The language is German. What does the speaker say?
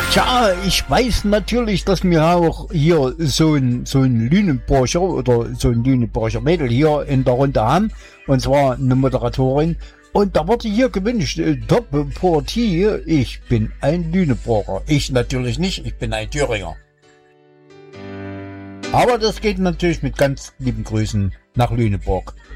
Tja, ich weiß natürlich, dass wir auch hier so ein Lüneburger oder so ein Lüneburger Mädel hier in der Runde haben. Und zwar eine Moderatorin. Und da wurde hier gewünscht, Doppelportie, ich bin ein Lüneburger. Ich natürlich nicht, ich bin ein Thüringer. Aber das geht natürlich mit ganz lieben Grüßen nach Lüneburg.